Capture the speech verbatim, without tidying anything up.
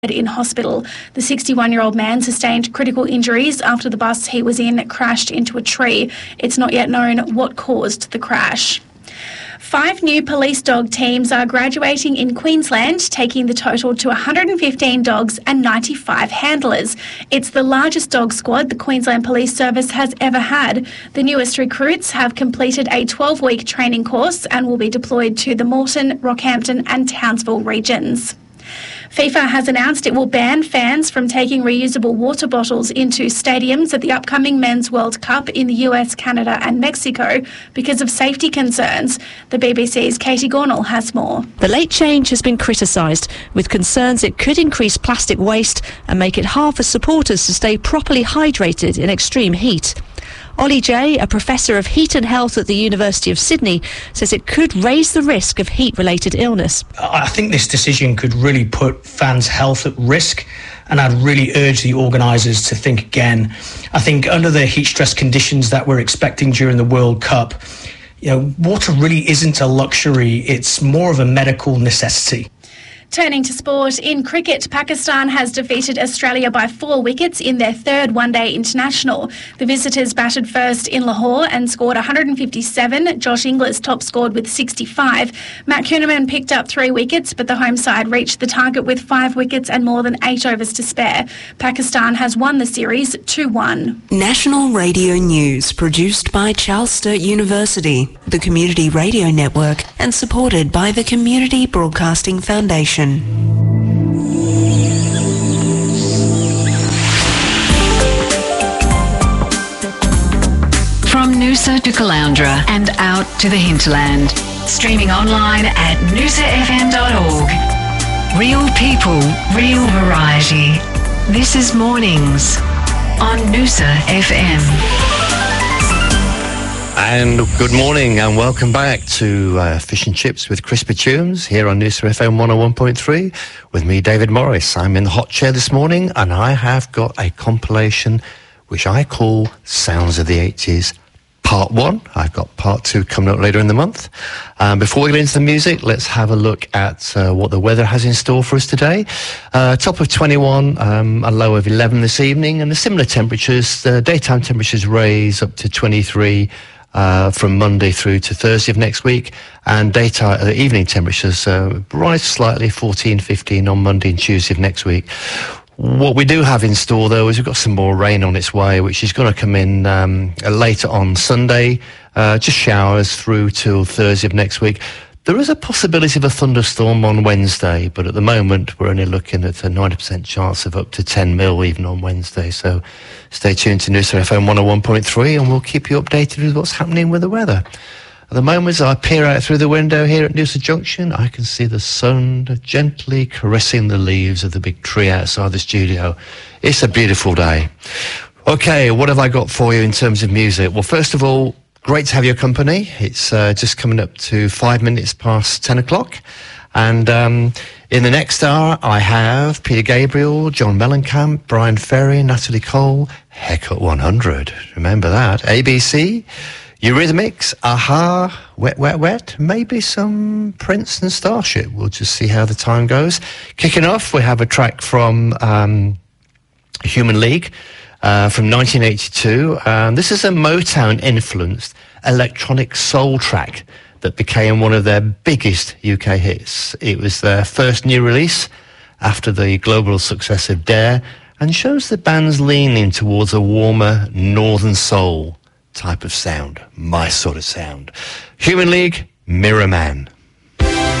in hospital. The sixty-one-year-old man sustained critical injuries after the bus he was in crashed into a tree. It's not yet known what caused the crash. Five new police dog teams are graduating in Queensland, taking the total to one hundred fifteen dogs and ninety-five handlers. It's the largest dog squad the Queensland Police Service has ever had. The newest recruits have completed a twelve-week training course and will be deployed to the Moreton, Rockhampton and Townsville regions. FIFA has announced it will ban fans from taking reusable water bottles into stadiums at the upcoming Men's World Cup in the U S, Canada and Mexico because of safety concerns. The B B C's Katie Gornall has more. The late change has been criticised, with concerns it could increase plastic waste and make it hard for supporters to stay properly hydrated in extreme heat. Ollie Jay, a professor of heat and health at the University of Sydney, says it could raise the risk of heat-related illness. I think this decision could really put fans' health at risk, and I'd really urge the organisers to think again. I think under the heat stress conditions that we're expecting during the World Cup, you know, water really isn't a luxury, it's more of a medical necessity. Turning to sport, in cricket, Pakistan has defeated Australia by four wickets in their third one-day international. The visitors batted first in Lahore and scored one hundred fifty-seven. Josh Inglis top scored with sixty-five. Matt Kuhneman picked up three wickets, but the home side reached the target with five wickets and more than eight overs to spare. Pakistan has won the series two one. National Radio News, produced by Charles Sturt University, the Community Radio Network, and supported by the Community Broadcasting Foundation. From Noosa to Caloundra and out to the hinterland. Streaming online at noosa f m dot org. Real people, real variety. This is Mornings on Noosa F M. And good morning and welcome back to uh, Fish and Chips with Crispy Tunes here on Noosa F M one oh one point three with me, David Morris. I'm in the hot chair this morning and I have got a compilation which I call Sounds of the eighties Part one. I've got Part two coming up later in the month. Um, before we get into the music, let's have a look at uh, what the weather has in store for us today. Uh, top of twenty-one, um, a low of eleven this evening, and the similar temperatures. The daytime temperatures raise up to twenty-three Uh, from Monday through to Thursday of next week, and daytime uh, evening temperatures uh, rise slightly, fourteen, fifteen on Monday and Tuesday of next week. What we do have in store, though, is we've got some more rain on its way, which is going to come in um, later on Sunday, uh, just showers through till Thursday of next week. There is a possibility of a thunderstorm on Wednesday, but at the moment we're only looking at a ninety percent chance of up to ten mil even on Wednesday. So stay tuned to Noosa F M one oh one point three and we'll keep you updated with what's happening with the weather. At the moment, as I peer out through the window here at Noosa Junction, I can see the sun gently caressing the leaves of the big tree outside the studio. It's a beautiful day. Okay, what have I got for you in terms of music? Well, first of all, great to have your company. It's uh, just coming up to five minutes past ten o'clock. And um, in the next hour, I have Peter Gabriel, John Mellencamp, Brian Ferry, Natalie Cole, Haircut one hundred. Remember that. A B C, Eurythmics, Aha, Wet, Wet, Wet, maybe some Prince and Starship. We'll just see how the time goes. Kicking off, we have a track from um, Human League. Uh, from nineteen eighty-two. Um, this is a Motown-influenced electronic soul track that became one of their biggest U K hits. It was their first new release after the global success of Dare and shows the band's leaning towards a warmer northern soul type of sound, my sort of sound. Human League, Mirror Man.